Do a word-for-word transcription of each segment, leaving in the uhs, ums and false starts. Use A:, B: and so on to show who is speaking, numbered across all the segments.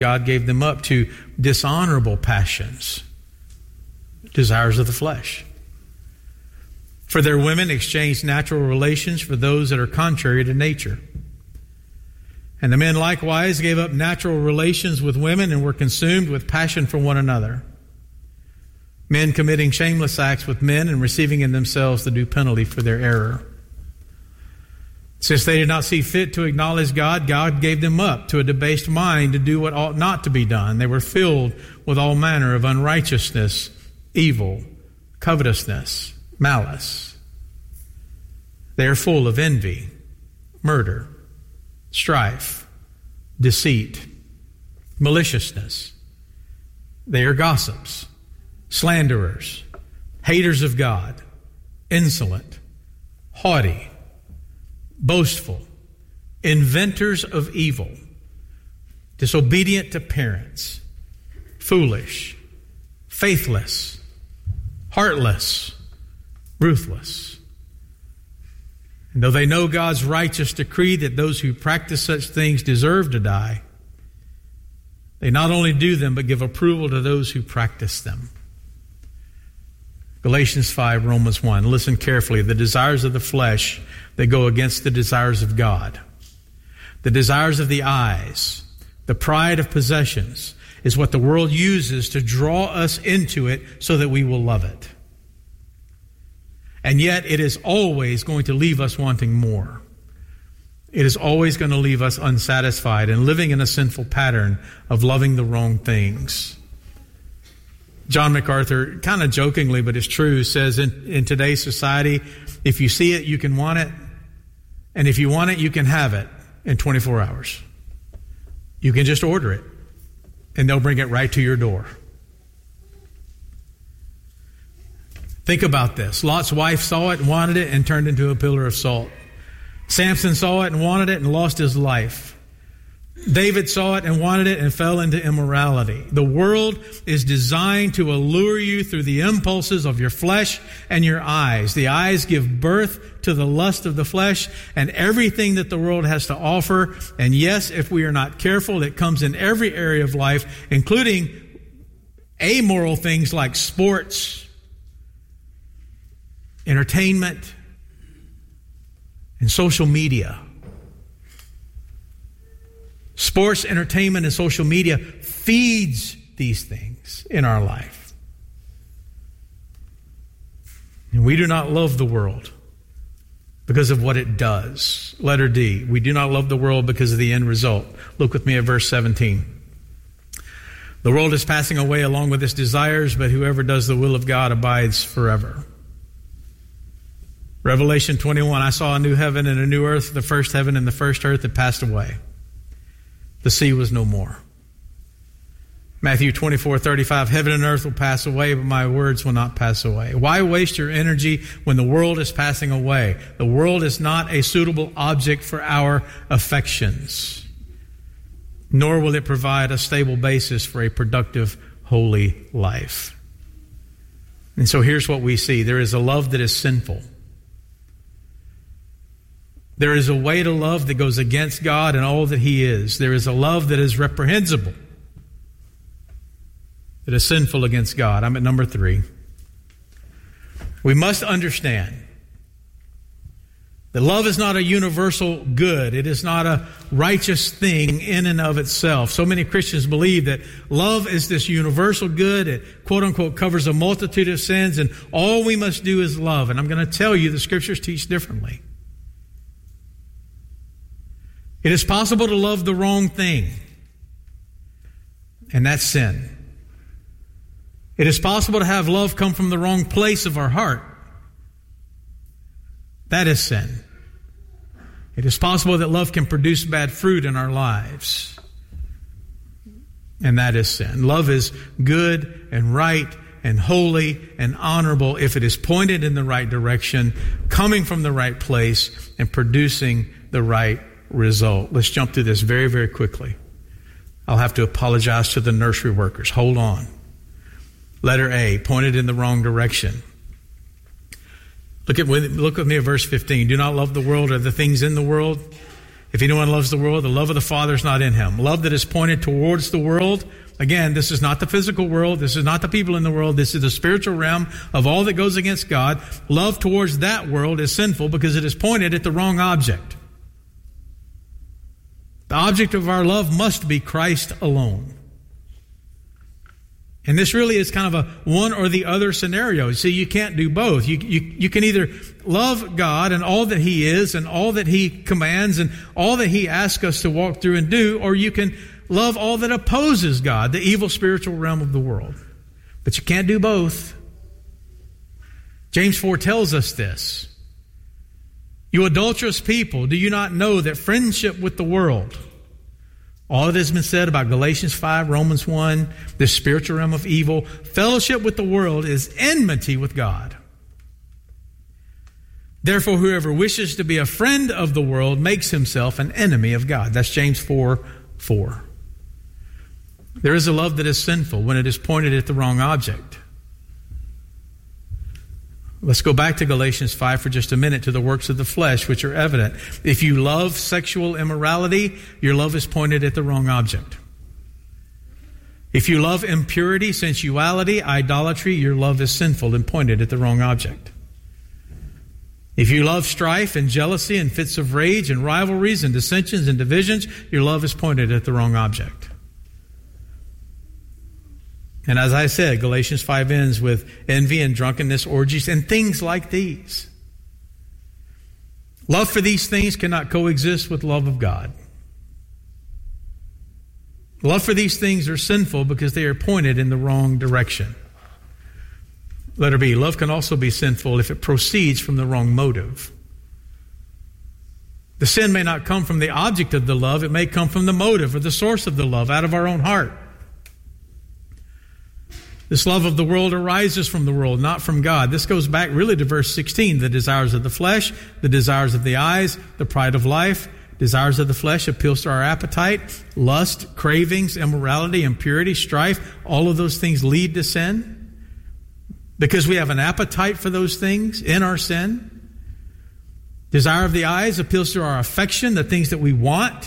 A: God gave them up to dishonorable passions, desires of the flesh. For their women exchanged natural relations for those that are contrary to nature. And the men likewise gave up natural relations with women and were consumed with passion for one another. Men committing shameless acts with men and receiving in themselves the due penalty for their error. Since they did not see fit to acknowledge God, God gave them up to a debased mind to do what ought not to be done. They were filled with all manner of unrighteousness, evil, covetousness, malice. They are full of envy, murder, strife, deceit, maliciousness. They are gossips, slanderers, haters of God, insolent, haughty, boastful, inventors of evil, disobedient to parents, foolish, faithless, heartless, ruthless. And though they know God's righteous decree that those who practice such things deserve to die, they not only do them, but give approval to those who practice them. Galatians five, Romans one. Listen carefully. The desires of the flesh that go against the desires of God. The desires of the eyes, the pride of possessions, is what the world uses to draw us into it so that we will love it. And yet it is always going to leave us wanting more. It is always going to leave us unsatisfied and living in a sinful pattern of loving the wrong things. John MacArthur, kind of jokingly, but it's true, says in, in today's society, if you see it, you can want it. And if you want it, you can have it in twenty-four hours. You can just order it, and they'll bring it right to your door. Think about this. Lot's wife saw it and wanted it and turned into a pillar of salt. Samson saw it and wanted it and lost his life. David saw it and wanted it and fell into immorality. The world is designed to allure you through the impulses of your flesh and your eyes. The eyes give birth to the lust of the flesh and everything that the world has to offer. And yes, if we are not careful, it comes in every area of life, including amoral things like sports, entertainment, and social media. Sports, entertainment, and social media feeds these things in our life. And we do not love the world because of what it does. Letter D, we do not love the world because of the end result. Look with me at verse seventeen. The world is passing away along with its desires, but whoever does the will of God abides forever. Revelation twenty-one, I saw a new heaven and a new earth. The first heaven and the first earth had passed away. The sea was no more. Matthew twenty-four thirty-five, heaven and earth will pass away, but my words will not pass away. Why waste your energy when the world is passing away? The world is not a suitable object for our affections, nor will it provide a stable basis for a productive, holy life. And so here's what we see. There is a love that is sinful. There is a way to love that goes against God and all that He is. There is a love that is reprehensible, that is sinful against God. I'm at number three. We must understand that love is not a universal good. It is not a righteous thing in and of itself. So many Christians believe that love is this universal good. It, quote unquote, covers a multitude of sins, and all we must do is love. And I'm going to tell you the Scriptures teach differently. It is possible to love the wrong thing, and that's sin. It is possible to have love come from the wrong place of our heart. That is sin. It is possible that love can produce bad fruit in our lives, and that is sin. Love is good and right and holy and honorable if it is pointed in the right direction, coming from the right place, and producing the right result. Let's jump through this very, very quickly. I'll have to apologize to the nursery workers. Hold on. Letter A, pointed in the wrong direction. Look at look with me at verse fifteen. Do not love the world or the things in the world. If anyone loves the world, the love of the Father is not in him. Love that is pointed towards the world. Again, this is not the physical world. This is not the people in the world. This is the spiritual realm of all that goes against God. Love towards that world is sinful because it is pointed at the wrong object. The object of our love must be Christ alone. And this really is kind of a one or the other scenario. See, you can't do both. You, you, you can either love God and all that He is and all that He commands and all that He asks us to walk through and do, or you can love all that opposes God, the evil spiritual realm of the world. But you can't do both. James four tells us this. You adulterous people, do you not know that friendship with the world, all that has been said about Galatians five, Romans one, this spiritual realm of evil, fellowship with the world is enmity with God. Therefore, whoever wishes to be a friend of the world makes himself an enemy of God. That's James four, four. There is a love that is sinful when it is pointed at the wrong object. Let's go back to Galatians five for just a minute, to the works of the flesh, which are evident. If you love sexual immorality, your love is pointed at the wrong object. If you love impurity, sensuality, idolatry, your love is sinful and pointed at the wrong object. If you love strife and jealousy and fits of rage and rivalries and dissensions and divisions, your love is pointed at the wrong object. And as I said, Galatians five ends with envy and drunkenness, orgies, and things like these. Love for these things cannot coexist with love of God. Love for these things are sinful because they are pointed in the wrong direction. Letter B, love can also be sinful if it proceeds from the wrong motive. The sin may not come from the object of the love, it may come from the motive or the source of the love, out of our own heart. This love of the world arises from the world, not from God. This goes back really to verse sixteen. The desires of the flesh, the desires of the eyes, the pride of life. Desires of the flesh appeals to our appetite. Lust, cravings, immorality, impurity, strife. All of those things lead to sin. Because we have an appetite for those things in our sin. Desire of the eyes appeals to our affection, the things that we want.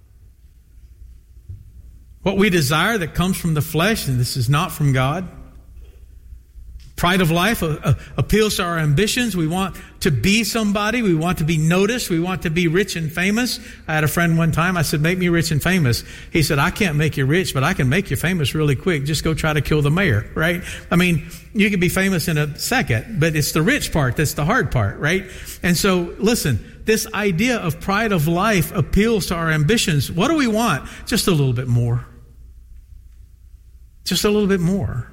A: What we desire that comes from the flesh, and this is not from God. Pride of life uh, uh, appeals to our ambitions. We want to be somebody. We want to be noticed. We want to be rich and famous. I had a friend one time. I said, make me rich and famous. He said, I can't make you rich, but I can make you famous really quick. Just go try to kill the mayor, right? I mean, you can be famous in a second, but it's the rich part that's the hard part, right? And so, listen, this idea of pride of life appeals to our ambitions. What do we want? Just a little bit more. Just a little bit more.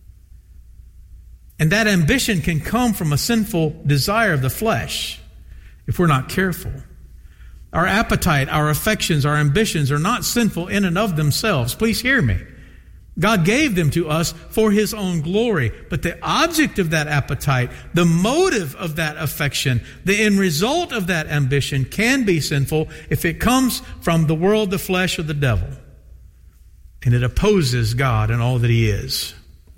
A: And that ambition can come from a sinful desire of the flesh if we're not careful. Our appetite, our affections, our ambitions are not sinful in and of themselves. Please hear me. God gave them to us for His own glory. But the object of that appetite, the motive of that affection, the end result of that ambition can be sinful if it comes from the world, the flesh, or the devil. And it opposes God and all that He is.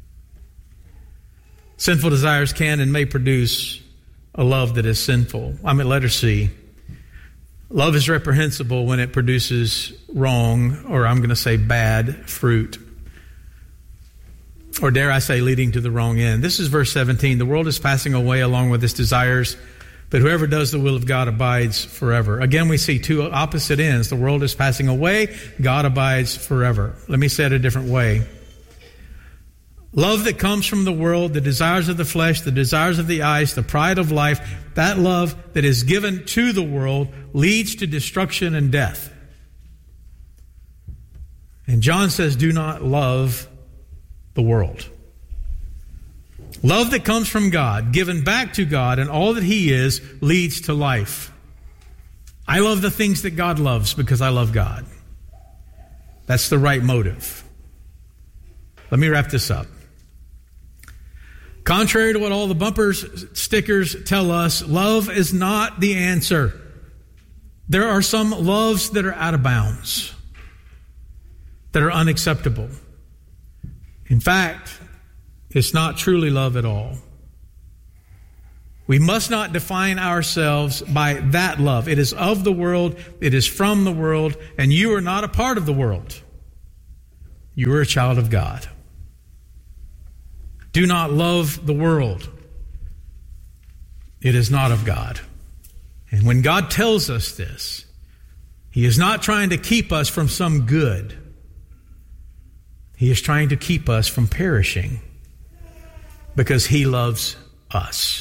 A: Sinful desires can and may produce a love that is sinful. I'm at letter C. Love is reprehensible when it produces wrong, or I'm going to say bad, fruit. Or dare I say, leading to the wrong end. This is verse seventeen. The world is passing away along with its desires, but whoever does the will of God abides forever. Again, we see two opposite ends. The world is passing away. God abides forever. Let me say it a different way. Love that comes from the world, the desires of the flesh, the desires of the eyes, the pride of life, that love that is given to the world leads to destruction and death. And John says, do not love the world. Love that comes from God, given back to God and all that He is, leads to life. I love the things that God loves because I love God. That's the right motive. Let me wrap this up. Contrary to what all the bumpers, stickers tell us, love is not the answer. There are some loves that are out of bounds, that are unacceptable. In fact, it's not truly love at all. We must not define ourselves by that love. It is of the world, it is from the world, and you are not a part of the world. You are a child of God. Do not love the world. It is not of God. And when God tells us this, He is not trying to keep us from some good. He is trying to keep us from perishing because He loves us.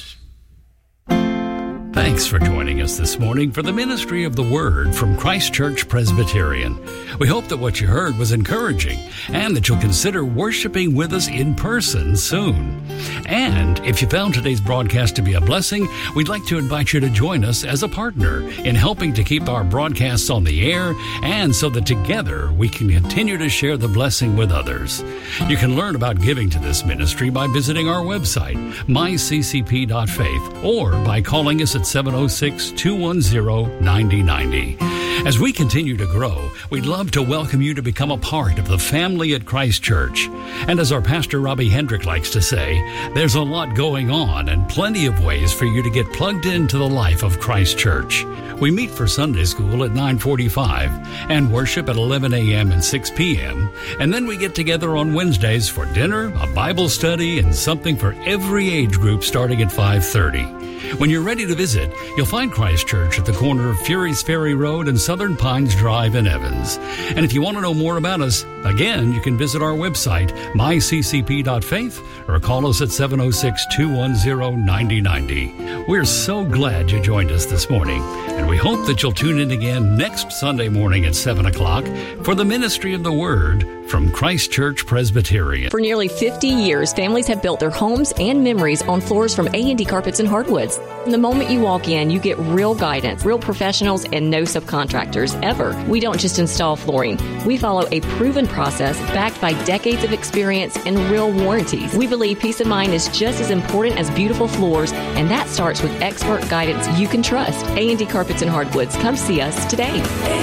B: Thanks for joining us this morning for the Ministry of the Word from Christ Church Presbyterian. We hope that what you heard was encouraging and that you'll consider worshiping with us in person soon. And if you found today's broadcast to be a blessing, we'd like to invite you to join us as a partner in helping to keep our broadcasts on the air and so that together we can continue to share the blessing with others. You can learn about giving to this ministry by visiting our website, my c c p dot faith, or by calling us at seven oh six, two one zero, nine oh nine oh. As we continue to grow, we'd love to welcome you to become a part of the family at Christ Church. And as our pastor Robbie Hendrick likes to say, there's a lot going on and plenty of ways for you to get plugged into the life of Christ Church. We meet for Sunday school at nine forty-five and worship at eleven a.m. and six p.m. And then we get together on Wednesdays for dinner, a Bible study, and something for every age group starting at five thirty. When you're ready to visit, you'll find Christ Church at the corner of Fury's Ferry Road and Southern Pines Drive in Evans. And if you want to know more about us, again, you can visit our website, my c c p dot faith, or call us at seven oh six, two one zero, nine oh nine oh. We're so glad you joined us this morning, and we hope that you'll tune in again next Sunday morning at seven o'clock for the Ministry of the Word from Christ Church Presbyterian.
C: For nearly fifty years, families have built their homes and memories on floors from A and D Carpets and Hardwoods. From the moment you walk in, you get real guidance, real professionals, and no subcontractors, ever. We don't just install flooring. We follow a proven process backed by decades of experience and real warranties. We believe peace of mind is just as important as beautiful floors, and that starts with expert guidance you can trust. A and D Carpets and Hardwoods. Come see us today.